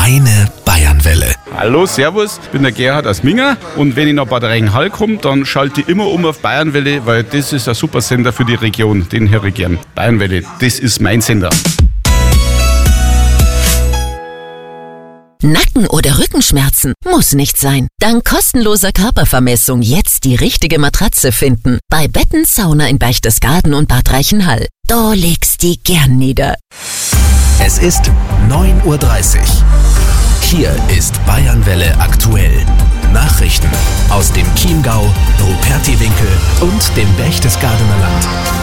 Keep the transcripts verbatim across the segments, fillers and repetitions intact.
Deine Bayernwelle. Hallo, servus, ich bin der Gerhard aus Minga und wenn ich nach Bad Reichenhall komme, dann schalte ich immer um auf Bayernwelle, weil das ist ein super Sender für die Region, den höre ich gern. Bayernwelle, das ist mein Sender. Nacken- oder Rückenschmerzen? Muss nicht sein. Dank kostenloser Körpervermessung jetzt die richtige Matratze finden. Bei Betten Sauna in Berchtesgaden und Bad Reichenhall. Da legst die gern nieder. Es ist neun Uhr dreißig. Hier ist Bayernwelle aktuell. Nachrichten aus dem Chiemgau, Rupertiwinkel und dem Berchtesgadener Land.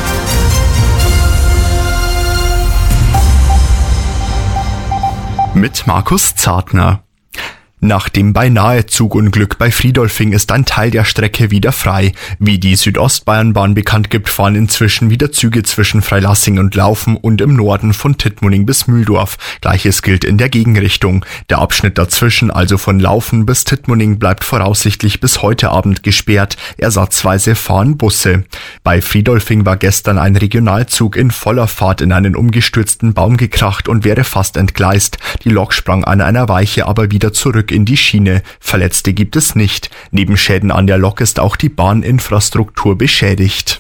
Mit Markus Zartner. Nach dem Beinahe-Zugunglück bei Friedolfing ist ein Teil der Strecke wieder frei. Wie die Südostbayernbahn bekannt gibt, fahren inzwischen wieder Züge zwischen Freilassing und Laufen und im Norden von Tittmoning bis Mühldorf. Gleiches gilt in der Gegenrichtung. Der Abschnitt dazwischen, also von Laufen bis Tittmoning, bleibt voraussichtlich bis heute Abend gesperrt. Ersatzweise fahren Busse. Bei Friedolfing war gestern ein Regionalzug in voller Fahrt in einen umgestürzten Baum gekracht und wäre fast entgleist. Die Lok sprang an einer Weiche aber wieder zurück in die Schiene. Verletzte gibt es nicht. Neben Schäden an der Lok ist auch die Bahninfrastruktur beschädigt.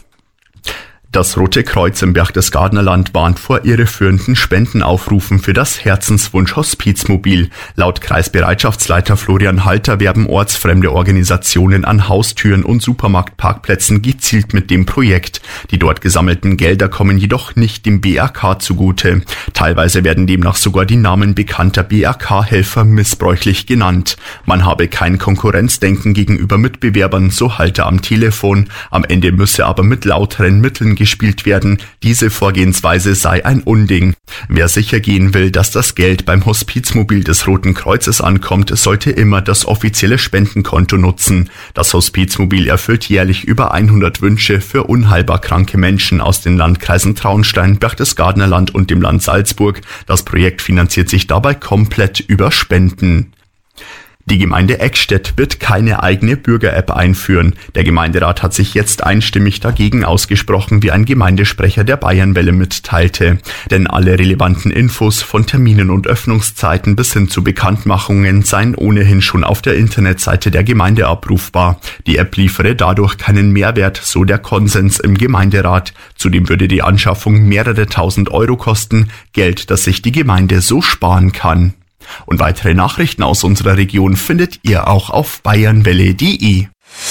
Das Rote Kreuz im Berchtesgadener Land warnt vor irreführenden Spendenaufrufen für das Herzenswunsch-Hospizmobil. Laut Kreisbereitschaftsleiter Florian Halter werben ortsfremde Organisationen an Haustüren und Supermarktparkplätzen gezielt mit dem Projekt. Die dort gesammelten Gelder kommen jedoch nicht dem B R K zugute. Teilweise werden demnach sogar die Namen bekannter B R K-Helfer missbräuchlich genannt. Man habe kein Konkurrenzdenken gegenüber Mitbewerbern, so Halter am Telefon. Am Ende müsse aber mit lauteren Mitteln gespielt werden. Diese Vorgehensweise sei ein Unding. Wer sicher gehen will, dass das Geld beim Hospizmobil des Roten Kreuzes ankommt, sollte immer das offizielle Spendenkonto nutzen. Das Hospizmobil erfüllt jährlich über hundert Wünsche für unheilbar kranke Menschen aus den Landkreisen Traunstein, Berchtesgadener Land und dem Land Salzburg. Das Projekt finanziert sich dabei komplett über Spenden. Die Gemeinde Eckstedt wird keine eigene Bürger-App einführen. Der Gemeinderat hat sich jetzt einstimmig dagegen ausgesprochen, wie ein Gemeindesprecher der Bayernwelle mitteilte. Denn alle relevanten Infos von Terminen und Öffnungszeiten bis hin zu Bekanntmachungen seien ohnehin schon auf der Internetseite der Gemeinde abrufbar. Die App liefere dadurch keinen Mehrwert, so der Konsens im Gemeinderat. Zudem würde die Anschaffung mehrere tausend Euro kosten, Geld, das sich die Gemeinde so sparen kann. Und weitere Nachrichten aus unserer Region findet ihr auch auf bayernwelle punkt de.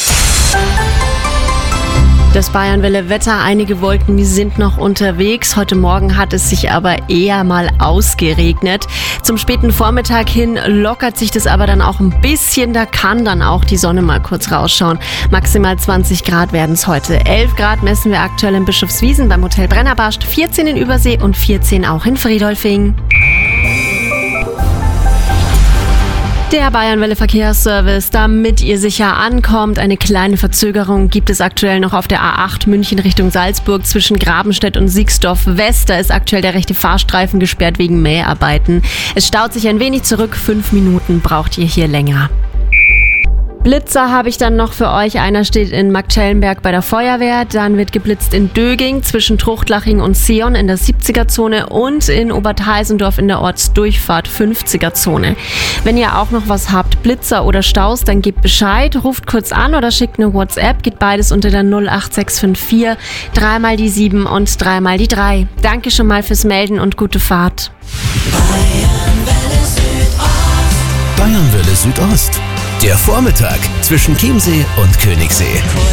Das Bayernwelle-Wetter, einige Wolken, die sind noch unterwegs. Heute Morgen hat es sich aber eher mal ausgeregnet. Zum späten Vormittag hin lockert sich das aber dann auch ein bisschen. Da kann dann auch die Sonne mal kurz rausschauen. Maximal zwanzig Grad werden es heute. elf Grad messen wir aktuell in Bischofswiesen beim Hotel Brennerbarst, vierzehn in Übersee und vierzehn auch in Friedolfing. Der Bayernwelle Verkehrsservice, damit ihr sicher ankommt. Eine kleine Verzögerung gibt es aktuell noch auf der A acht München Richtung Salzburg zwischen Grabenstedt und Siegsdorf West. Da ist aktuell der rechte Fahrstreifen gesperrt wegen Mäharbeiten. Es staut sich ein wenig zurück. Fünf Minuten braucht ihr hier länger. Blitzer habe ich dann noch für euch. Einer steht in Marktschellenberg bei der Feuerwehr. Dann wird geblitzt in Döging zwischen Truchtlaching und Seon in der siebziger-Zone und in Obertheisendorf in der Ortsdurchfahrt fünfziger-Zone. Wenn ihr auch noch was habt, Blitzer oder Staus, dann gebt Bescheid, ruft kurz an oder schickt eine WhatsApp. Geht beides unter der null acht sechs fünf vier, dreimal die sieben und dreimal die drei. Danke schon mal fürs Melden und gute Fahrt. Bayernwelle Südost. Bayernwelle Südost. Der Vormittag zwischen Chiemsee und Königssee.